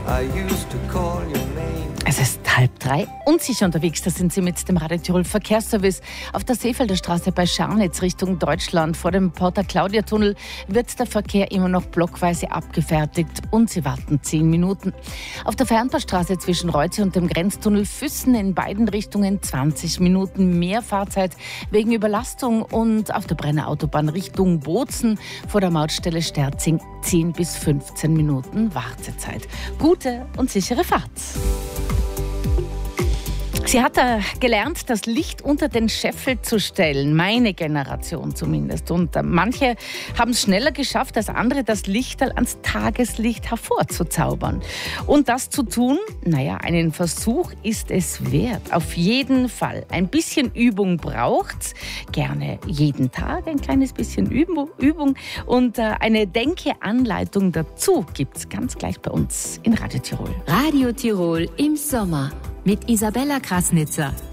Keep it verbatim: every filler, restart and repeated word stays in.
I used to call your name. Es ist halb drei. Unsicher unterwegs, da sind Sie mit dem Radio Tirol Verkehrsservice. Auf der Seefelder Straße bei Scharnitz Richtung Deutschland vor dem Porta-Claudia-Tunnel wird der Verkehr immer noch blockweise abgefertigt und Sie warten zehn Minuten. Auf der Fernbahnstraße zwischen Reuze und dem Grenztunnel Füssen in beiden Richtungen zwanzig Minuten mehr Fahrzeit wegen Überlastung und auf der Brenner Autobahn Richtung Bozen vor der Mautstelle Sterzing zehn bis fünfzehn Minuten Wartezeit. Gute und sichere Fahrt. Sie hat äh, gelernt, das Licht unter den Scheffel zu stellen, meine Generation zumindest. Und äh, manche haben es schneller geschafft als andere, das Lichterl ans Tageslicht hervorzuzaubern. Und das zu tun, naja, einen Versuch ist es wert. Auf jeden Fall. Ein bisschen Übung braucht's. Gerne jeden Tag ein kleines bisschen Übung. Übung. Und äh, eine Denke-Anleitung dazu gibt's ganz gleich bei uns in Radio Tirol. Radio Tirol im Sommer. Mit Isabella Krasnitzer.